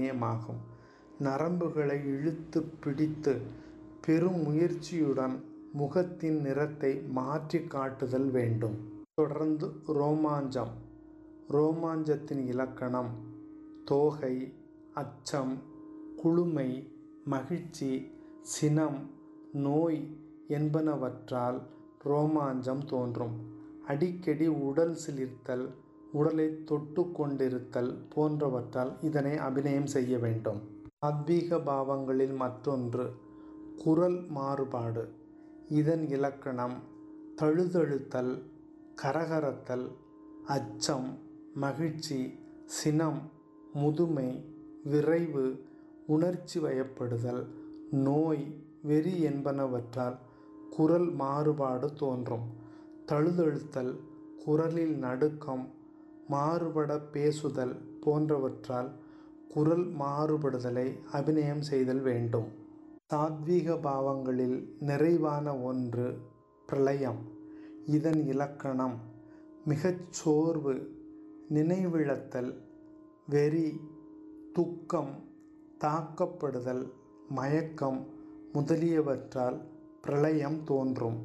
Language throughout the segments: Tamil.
அபிநயமாகும். நரம்புகளை இழுத்து பிடித்து பெரும் முயற்சியுடன் முகத்தின் நிறத்தை மாற்றி காட்டுதல் வேண்டும். தொடர்ந்து ரோமாஞ்சம். ரோமாஞ்சத்தின் இலக்கணம்: தோகை, அச்சம், குளுமை, மகிழ்ச்சி, சினம், நோய் என்பனவற்றால் ரோமாஞ்சம் தோன்றும். அடிக்கடி உடல் சிலிர்த்தல், உடலை தொட்டு கொண்டிருத்தல் போன்றவற்றால் இதனை அபிநயம் செய்ய வேண்டும். சாத்வீக பாவங்களில் மற்றொன்று குரல் மாறுபாடு. இதன் இலக்கணம்: தழுதழுத்தல், கரகரத்தல், அச்சம், மகிழ்ச்சி, சினம், முதுமை, விரைவு, உணர்ச்சி வயப்படுதல், நோய், வெறி என்பனவற்றால் குரல் மாறுபாடு தோன்றும். தழுதழுத்தல், குரலில் நடுக்கம், மாறுபட பேசுதல் போன்றவற்றால் குரல் மாறுபடுதலை அபிநயம் செய்தல் வேண்டும். சாத்வீக பாவங்களில் நிறைவான ஒன்று பிரளயம். இதன் இலக்கணம்: மிகச் சோர்வு, நினைவிழத்தல், வெறி, துக்கம், தாக்கப்படுதல், மயக்கம் முதலியவற்றால் பிரளயம் தோன்றும்.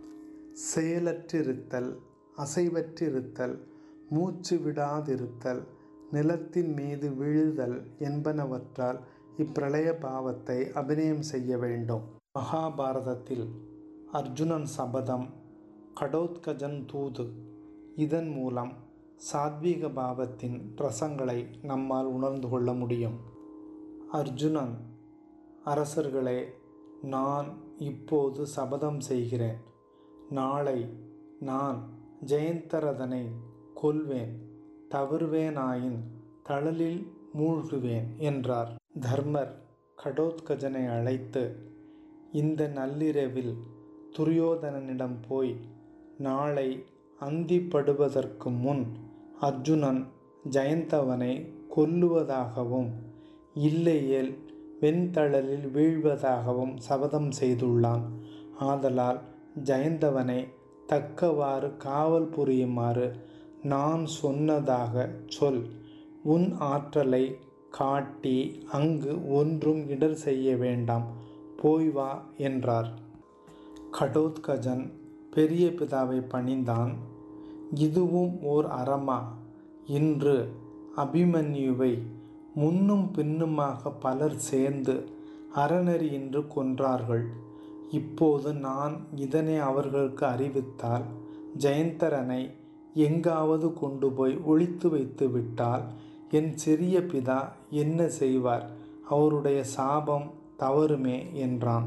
செயலற்றிருத்தல், அசைவற்றிருத்தல், மூச்சு விடாதிருத்தல், நிலத்தின் மீது விழுதல் என்பனவற்றால் இப்பிரளய பாவத்தை அபிநயம் செய்ய வேண்டும். மகாபாரதத்தில் அர்ஜுனன் சபதம், கடோத்கஜன் தூது. இதன் மூலம் சாத்வீக பாவத்தின் ரசங்களை நம்மால் உணர்ந்து கொள்ள முடியும். அர்ஜுனன்: அரசர்களே, நான் இப்போது சபதம் செய்கிறேன். நாளை நான் ஜெயந்தரதனை கொல்வேன். தவறுவேனாயின் தழலில் மூழ்குவேன் என்றார். தர்மர் கடோத்கஜனை அழைத்து, இந்த நள்ளிரவில் துரியோதனனிடம் போய் நாளை அந்திப்படுவதற்கு முன் அர்ஜுனன் ஜெயந்தவனை கொல்லுவதாகவும் இல்லையேல் வெண்தழலில் வீழ்வதாகவும் சபதம் செய்துள்ளான். ஆதலால் ஜெயந்தவனை தக்கவாறு காவல் புரியுமாறு நான் சொன்னதாக சொல். உன் ஆற்றலை காட்டி அங்கு ஒன்றும் இடர் செய்ய வேண்டாம், போய் வா என்றார். கடோத்கஜன் பெரிய பிதாவை பணிந்தான். இதுவும் ஓர் அறமா? இன்று அபிமன்யுவை முன்னும் பின்னுமாக பலர் சேர்ந்து அறநெறியின்றி கொன்றார்கள். இப்போது நான் இதனை அவர்களுக்கு அறிவித்தால் ஜெயந்தரனை எங்காவது கொண்டு போய் ஒளித்து வைத்து விட்டால் என் சிறிய பிதா என்ன செய்வார்? அவருடைய சாபம் தவறுமே என்றான்.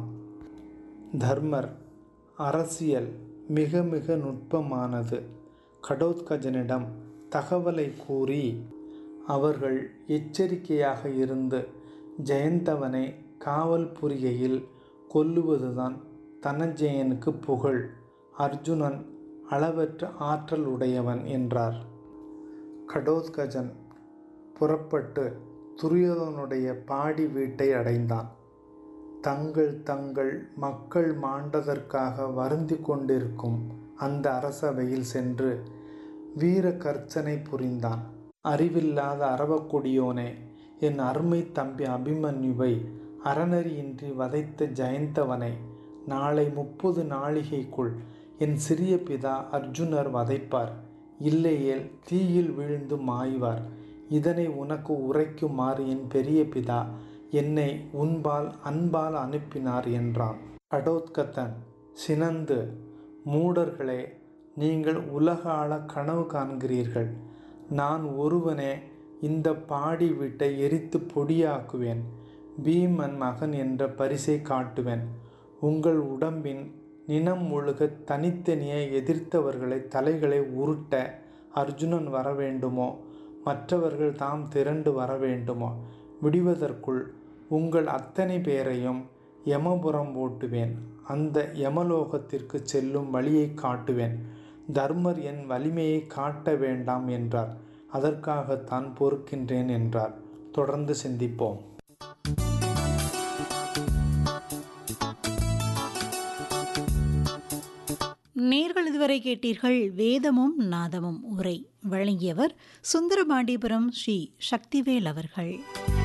தர்மர்: அரசியல் மிக மிக நுட்பமானது. கடோத்கஜனிடம் தகவலை கூறி அவர்கள் எச்சரிக்கையாக இருந்து ஜெயந்தவனை காவல் புரிகையில் கொல்லுவதுதான் தனஞ்சயனுக்கு புகழ். அர்ஜுனன் அளவற்ற ஆற்றல் உடையவன் என்றார். கடோத்கஜன் புறப்பட்டு துரியோதனுடைய பாடி வீட்டை அடைந்தான். தங்கள் மக்கள் மாண்டதற்காக வருந்தி கொண்டிருக்கும் அந்த அரசவையில் சென்று வீர கர்ச்சனை புரிந்தான். அறிவில்லாத அரவக்கொடியோனே, என் அருமை தம்பி அபிமன்யுவை அறநெறியின்றி வதைத்த ஜெயந்தவனை நாளை 30 நாழிகைக்குள் என் சிறிய பிதா அர்ஜுனர் வதைப்பார். இல்லையேல் தீயில் விழுந்து மாய்வார். இதனை உனக்கு உரைக்குமாறு என் பெரிய பிதா என்னை உன்பால் அன்பால் அனுப்பினார் என்றான். கடோத்கஜன் சினந்து, மூடர்களே, நீங்கள் உலக ஆள கனவு காண்கிறீர்கள். நான் ஒருவனே இந்த பாடி வீட்டை எரித்து பொடியாக்குவேன். பீமன் மகன் என்ற பரிசை காட்டுவேன். உங்கள் உடம்பின் நினம் ஒழுக தனித்தனியே எதிர்த்தவர்களை தலைகளை உருட்ட அர்ஜுனன் வர வேண்டுமோ, மற்றவர்கள் தாம் திரண்டு வர வேண்டுமோ? விடுவதற்குள் உங்கள் அத்தனை பேரையும் யமபுரம் ஓட்டுவேன். அந்த யமலோகத்திற்கு செல்லும் வழியை காட்டுவேன். தர்மர் என் வலிமையை காட்ட வேண்டாம் என்றார். அதற்காகத்தான் பொறுக்கின்றேன் என்றார். தொடர்ந்து சிந்திப்போம். நேர்கள் இதுவரை கேட்டீர்கள் வேதமும் நாதமும் உரை. வழங்கியவர் சுந்தரபாண்டிபுரம் ஸ்ரீ சக்திவேல் அவர்கள்.